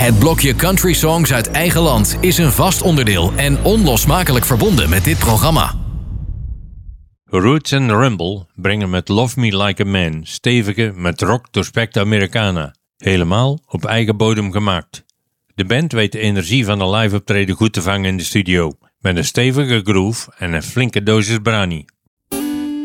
Het blokje country songs uit eigen land is een vast onderdeel en onlosmakelijk verbonden met dit programma. Roots and Rumble brengen met Love Me Like a Man stevige met rock doorspekte Americana. Helemaal op eigen bodem gemaakt. De band weet de energie van een live optreden goed te vangen in de studio. Met een stevige groove en een flinke dosis brani.